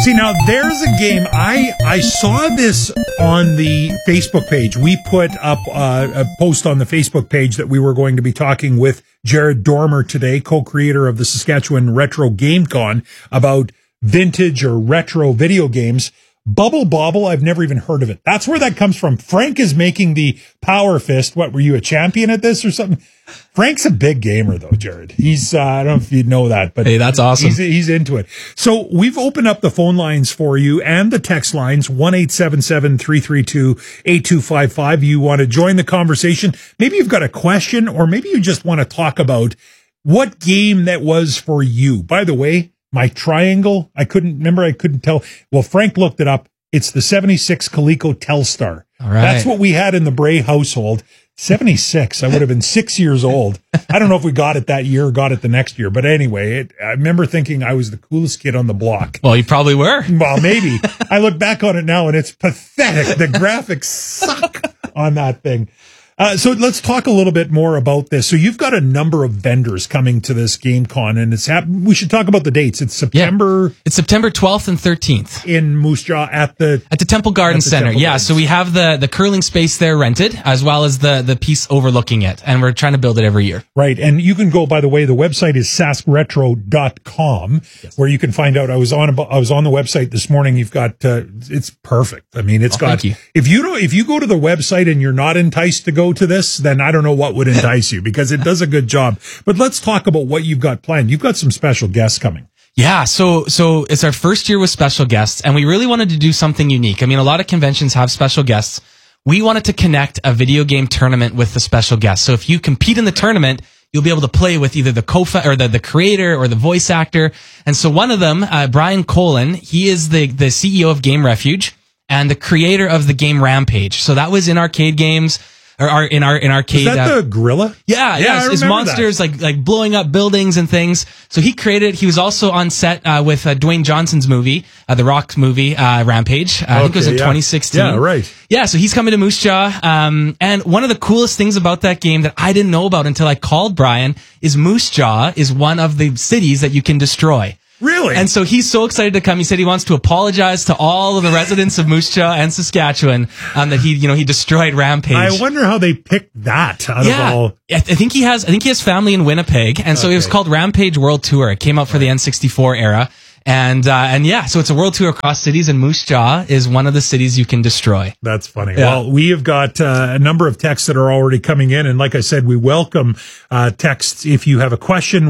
See, now there's a game. I saw this on the Facebook page. We put up a post on the Facebook page that we were going to be talking with Jared Dormer today, co-creator of the Saskatchewan Retro Game Con, about vintage or retro video games. Bubble Bobble, I've never even heard of it. That's where that comes from. Frank is making the power fist. What, were you a champion at this or something? Frank's a big gamer though, Jared. He's, I don't know if you know that, but hey, that's awesome. He's into it. So we've opened up the phone lines for you and the text lines, 1-877-332-8255. You want to join the conversation. Maybe you've got a question, or maybe you just want to talk about what game that was for you. By the way, my triangle, I couldn't tell. Well, Frank looked it up. It's the 76 Coleco Telstar. All right. That's what we had in the Bray household. 76. I would have been 6 years old. I don't know if we got it that year or got it the next year. But anyway, I remember thinking I was the coolest kid on the block. Well, you probably were. Well, maybe. I look back on it now and it's pathetic. The graphics suck on that thing. So let's talk a little bit more about this. So you've got a number of vendors coming to this GameCon, and we should talk about the dates. It's September. Yeah. It's September 12th and 13th in Moose Jaw at the Temple Garden Center. Yeah, so we have the curling space there rented, as well as the piece overlooking it, and we're trying to build it every year. Right, and you can go. By the way, the website is saskretro.com, yes, where you can find out. I was on the website this morning. You've got it's perfect. I mean, it's got. If you go to the website and you're not enticed to go to this, then I don't know what would entice you, because it does a good job. But let's talk about what you've got planned. You've got some special guests coming. Yeah, so it's our first year with special guests, and we really wanted to do something unique. I mean, a lot of conventions have special guests. We wanted to connect a video game tournament with the special guests. So if you compete in the tournament, you'll be able to play with either the the creator or the voice actor. And so one of them, Brian Colin, he is the CEO of Game Refuge and the creator of the game Rampage. So that was in arcade games. Or in arcade. Is that the gorilla? Yeah. His monsters like blowing up buildings and things. So he created. He was also on set with Dwayne Johnson's movie, the Rock movie, Rampage. I think it was in 2016. Yeah, right. Yeah, so he's coming to Moose Jaw. And one of the coolest things about that game that I didn't know about until I called Brian is Moose Jaw is one of the cities that you can destroy. Really? And so he's so excited to come. He said he wants to apologize to all of the residents of Moose Jaw and Saskatchewan that he destroyed Rampage. I wonder how they picked that out of all. I think he has family in Winnipeg, and so it was called Rampage World Tour. It came out for the N64 era. And yeah, so it's a world tour across cities, and Moose Jaw is one of the cities you can destroy. That's funny. Yeah. Well, we have got a number of texts that are already coming in. And like I said, we welcome texts. If you have a question,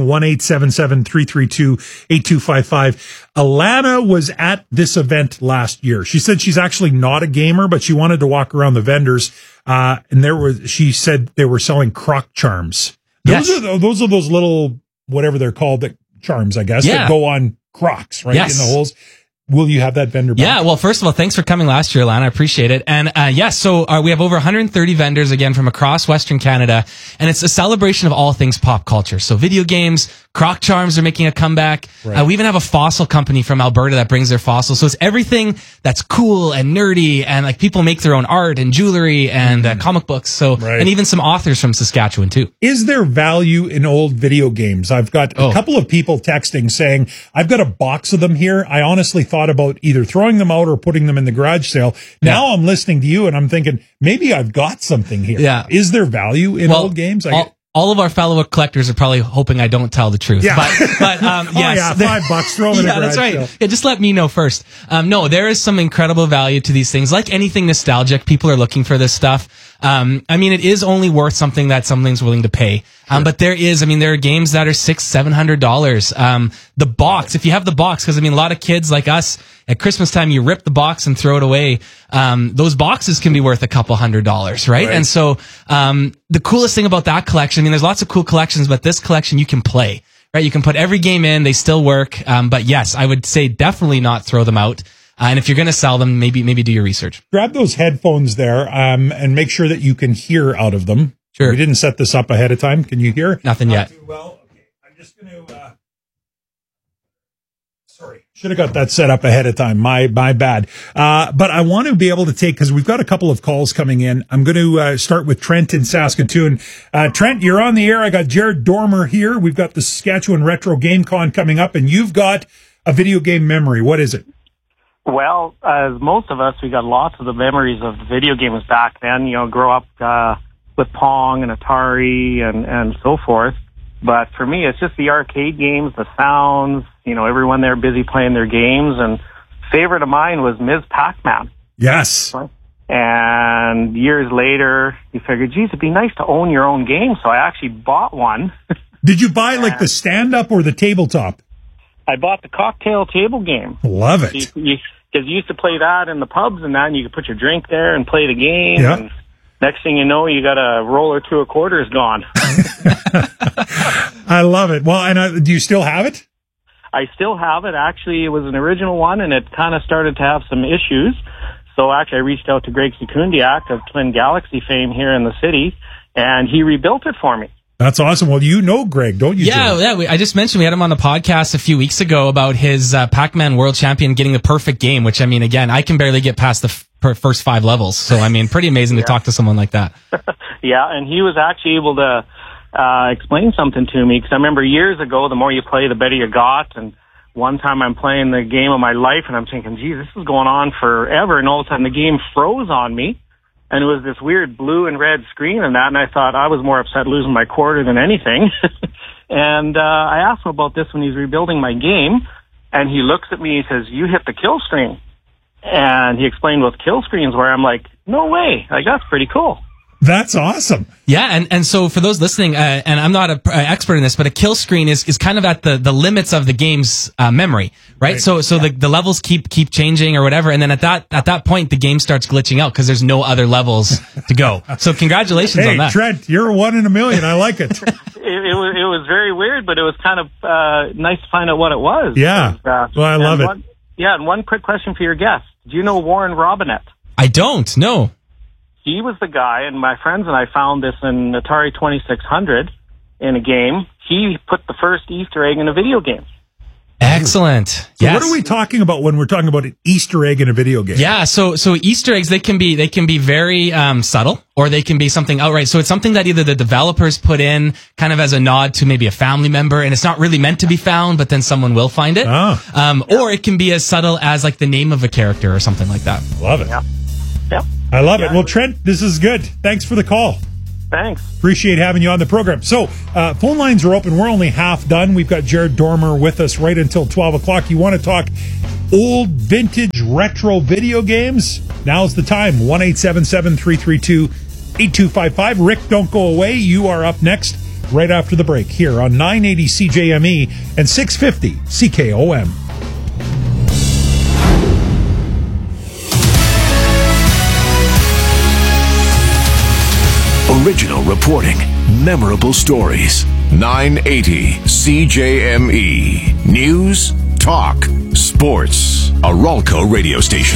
1-877-332-8255. Alana was at this event last year. She said she's actually not a gamer, but she wanted to walk around the vendors. And she said they were selling croc charms. Those are those little, whatever they're called, that charms, I guess, that go on Crocs, right? Yes. In the holes. Will you have that vendor back? Yeah, well, first of all, thanks for coming last year, Lana. I appreciate it. And so we have over 130 vendors, again, from across Western Canada. And it's a celebration of all things pop culture. So video games, croc charms are making a comeback. Right. We even have a fossil company from Alberta that brings their fossils. So it's everything that's cool and nerdy, and like people make their own art and jewelry and comic books. So, and even some authors from Saskatchewan too. Is there value in old video games? I've got a couple of people texting saying, I've got a box of them here. I honestly thought about either throwing them out or putting them in the garage sale. Now I'm listening to you and I'm thinking, maybe I've got something here. Yeah. Is there value in old games? All of our fellow collectors are probably hoping I don't tell the truth. Yeah. But yes. $5, throw them in a garage that's right. sale. Yeah, just let me know first. No, there is some incredible value to these things. Like anything nostalgic, people are looking for this stuff. I mean, it is only worth something that something's willing to pay. But there are games that are $600-$700. The box, if you have the box, because I mean, a lot of kids like us at Christmas time, you rip the box and throw it away. Those boxes can be worth a couple $100, right? And so, the coolest thing about that collection, I mean, there's lots of cool collections, but this collection you can play, right? You can put every game in, they still work. But yes, I would say definitely not throw them out. And if you're going to sell them, maybe do your research. Grab those headphones there, and make sure that you can hear out of them. Sure. We didn't set this up ahead of time. Can you hear? Nothing yet. Too well. Okay. I'm just going to, sorry. Should have got that set up ahead of time. My bad. But I want to be able to take, because we've got a couple of calls coming in. I'm going to start with Trent in Saskatoon. Trent, you're on the air. I got Jared Dormer here. We've got the Saskatchewan Retro Game Con coming up, and you've got a video game memory. What is it? Well, as most of us, we got lots of the memories of video games back then. You know, grow up with Pong and Atari and so forth. But for me, it's just the arcade games, the sounds, you know, everyone there busy playing their games. And favorite of mine was Ms. Pac-Man. Yes. And years later, you figured, geez, it'd be nice to own your own game. So I actually bought one. Did you buy like the stand-up or the tabletop? I bought the cocktail table game. Love it. Because you used to play that in the pubs and that, and you could put your drink there and play the game. Yeah. And next thing you know, you got a roll or two of quarters gone. I love it. Well, and do you still have it? I still have it. Actually, it was an original one, and it kind of started to have some issues. So actually, I reached out to Greg Sekundiak of Twin Galaxy fame here in the city, and he rebuilt it for me. That's awesome. Well, you know Greg, don't you? Yeah. I just mentioned we had him on the podcast a few weeks ago about his Pac-Man World Champion getting the perfect game, which, I mean, again, I can barely get past the first 5 levels. So, I mean, pretty amazing to talk to someone like that. Yeah, and he was actually able to explain something to me, because I remember years ago, the more you play, the better you got. And one time I'm playing the game of my life, and I'm thinking, geez, this is going on forever. And all of a sudden, the game froze on me. And it was this weird blue and red screen and that, and I thought I was more upset losing my quarter than anything. And I asked him about this when he's rebuilding my game, and he looks at me and says, you hit the kill screen. And he explained what kill screens were. I'm like, no way. Like, that's pretty cool. That's awesome. Yeah, and so for those listening, and I'm not an expert in this, but a kill screen is kind of at the limits of the game's memory, right? So the levels keep changing or whatever, and then at that point the game starts glitching out because there's no other levels to go. So congratulations on that. Hey, Trent, you're 1 in a million. I like it. It was very weird, but it was kind of nice to find out what it was. Yeah. Well, I love it. And one quick question for your guest: do you know Warren Robinette? I don't. No. He was the guy, and my friends and I found this in Atari 2600 in a game. He put the first Easter egg in a video game. Excellent. So yes. What are we talking about when we're talking about an Easter egg in a video game? Yeah, so Easter eggs, they can be very subtle, or they can be something outright. So it's something that either the developers put in kind of as a nod to maybe a family member, and it's not really meant to be found, but then someone will find it. Or it can be as subtle as like the name of a character or something like that. Love it. Yeah. I love it. Well, Trent, this is good. Thanks for the call. Thanks. Appreciate having you on the program. So, phone lines are open. We're only half done. We've got Jared Dormer with us right until 12 o'clock. You want to talk old, vintage, retro video games? Now's the time. 1-877-332-8255. Rick, don't go away. You are up next right after the break here on 980 CJME and 650 CKOM. Original reporting, memorable stories. 980 CJME. News, talk, sports. A Ralco radio station.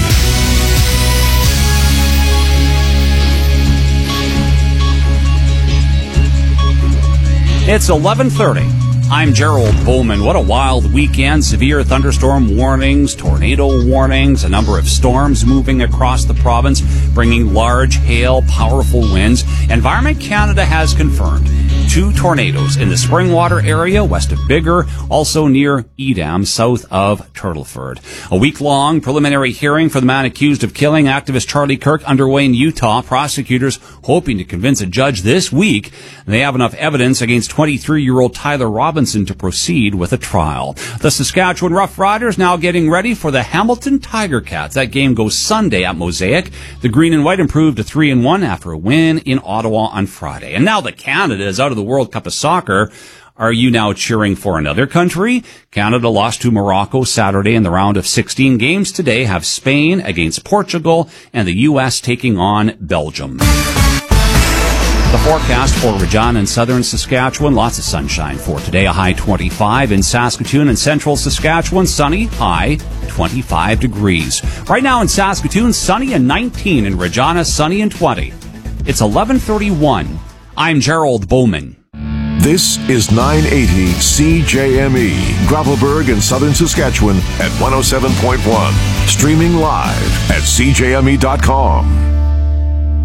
It's 11:30. I'm Gerald Bowman. What a wild weekend. Severe thunderstorm warnings, tornado warnings, a number of storms moving across the province, bringing large hail, powerful winds. Environment Canada has confirmed 2 tornadoes in the Springwater area west of Biggar, also near Edam, south of Turtleford. A week-long preliminary hearing for the man accused of killing activist Charlie Kirk underway in Utah. Prosecutors hoping to convince a judge this week they have enough evidence against 23-year-old Tyler Robinson to proceed with a trial. The Saskatchewan Roughriders now getting ready for the Hamilton Tiger Cats. That game goes Sunday at Mosaic. The Green and White improved to 3-1 after a win in Ottawa on Friday. And now that Canada is out of the World Cup of Soccer, are you now cheering for another country? Canada lost to Morocco Saturday in the round of 16. Games today have Spain against Portugal and the U.S. taking on Belgium. The forecast for Regina and southern Saskatchewan, lots of sunshine for today. A high 25 in Saskatoon and central Saskatchewan, sunny, high 25 degrees. Right now in Saskatoon, sunny and 19. In Regina, sunny and 20. It's 11:31. I'm Gerald Bowman. This is 980 CJME, Gravelburg in southern Saskatchewan at 107.1. Streaming live at CJME.com.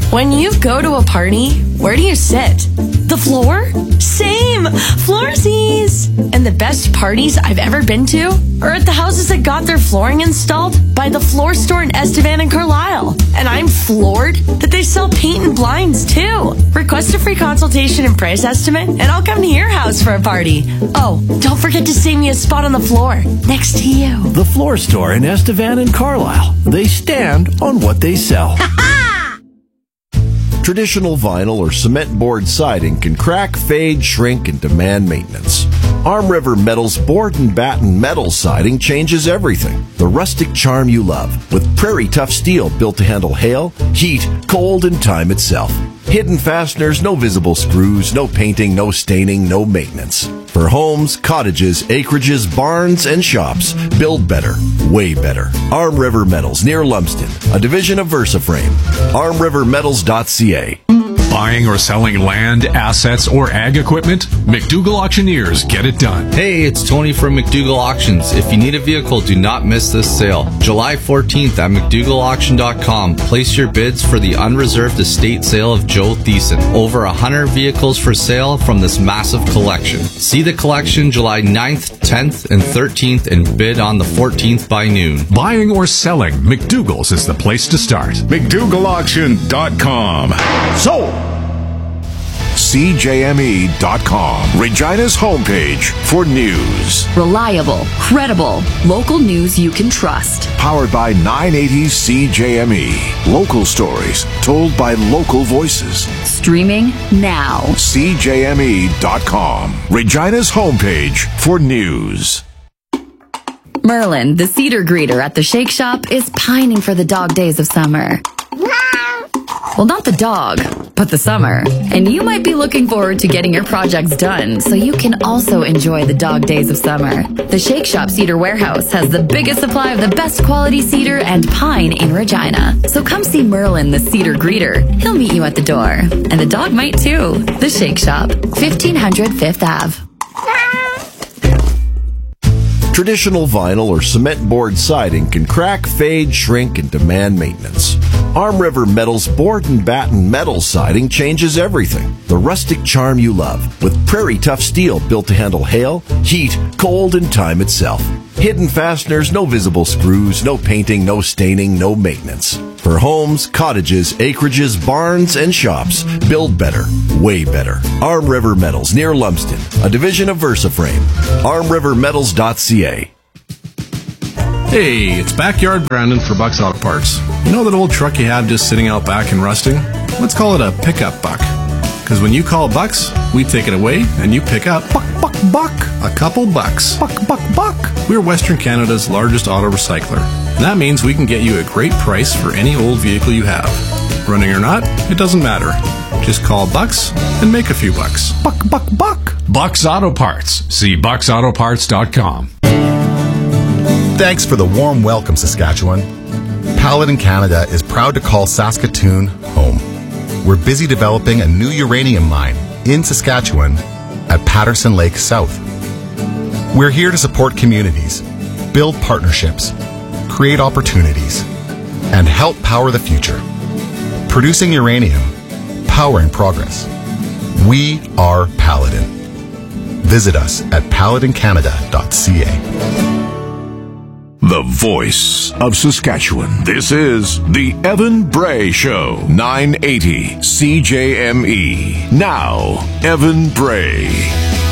When you go to a party, where do you sit? The floor? Same! Floorsies! And the best parties I've ever been to are at the houses that got their flooring installed by the Floor Store in Estevan and Carlisle. And I'm floored that they sell paint and blinds too. Request a free consultation and price estimate, and I'll come to your house for a party. Oh, don't forget to save me a spot on the floor next to you. The Floor Store in Estevan and Carlisle. They stand on what they sell. Traditional vinyl or cement board siding can crack, fade, shrink, and demand maintenance. Arm River Metal's board and batten metal siding changes everything. The rustic charm you love, with prairie tough steel built to handle hail, heat, cold, and time itself. Hidden fasteners, no visible screws, no painting, no staining, no maintenance. For homes, cottages, acreages, barns, and shops, build better, way better. Arm River Metals, near Lumsden, a division of VersaFrame. ArmRiverMetals.ca. Buying or selling land, assets, or ag equipment? McDougall Auctioneers get it done. Hey, it's Tony from McDougall Auctions. If you need a vehicle, do not miss this sale. July 14th at McDougallAuction.com. Place your bids for the unreserved estate sale of Joe Thiessen. Over 100 vehicles for sale from this massive collection. See the collection July 9th, 10th, and 13th and bid on the 14th by noon. Buying or selling, McDougall's is the place to start. McDougallAuction.com. Sold! CJME.com, Regina's homepage for news. Reliable, credible, local news you can trust. Powered by 980 CJME. Local stories told by local voices. Streaming now. CJME.com, Regina's homepage for news. Merlin, the cedar greeter at the Shake Shop, is pining for the dog days of summer. Well, not the dog, but the summer. And you might be looking forward to getting your projects done so you can also enjoy the dog days of summer. The Shake Shop Cedar Warehouse has the biggest supply of the best quality cedar and pine in Regina. So come see Merlin, the cedar greeter. He'll meet you at the door. And the dog might too. The Shake Shop, 1500 Fifth Ave. Traditional vinyl or cement board siding can crack, fade, shrink, and demand maintenance. Arm River Metal's board and batten metal siding changes everything. The rustic charm you love, with prairie tough steel built to handle hail, heat, cold, and time itself. Hidden fasteners, no visible screws, no painting, no staining, no maintenance. For homes, cottages, acreages, barns, and shops, build better, way better. Arm River Metals, near Lumsden, a division of VersaFrame. ArmRiverMetals.ca. Hey, it's Backyard Brandon for Buck's Auto Parts. You know that old truck you have just sitting out back and rusting? Let's call it a pickup buck. Because when you call Bucks, we take it away and you pick up buck, a couple bucks. Buck. We're Western Canada's largest auto recycler. And that means we can get you a great price for any old vehicle you have. Running or not, it doesn't matter. Just call Bucks and make a few bucks. Buck. Bucks Auto Parts. See BucksAutoParts.com. Thanks for the warm welcome, Saskatchewan. Paladin Canada is proud to call Saskatoon home. We're busy developing a new uranium mine in Saskatchewan at Patterson Lake South. We're here to support communities, build partnerships, create opportunities, and help power the future. Producing uranium, powering progress. We are Paladin. Visit us at paladincanada.ca. The voice of Saskatchewan. This is The Evan Bray Show, 980 CJME. Now, Evan Bray.